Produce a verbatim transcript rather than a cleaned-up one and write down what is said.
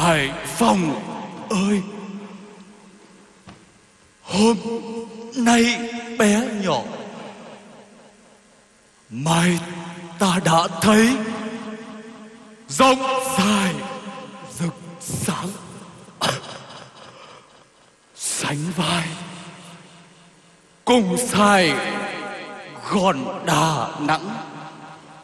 Hải Phòng ơi, hôm nay bé nhỏ, mai ta đã thấy rộng dài rực sáng, sánh vai cùng sai gòn Đà Nẵng.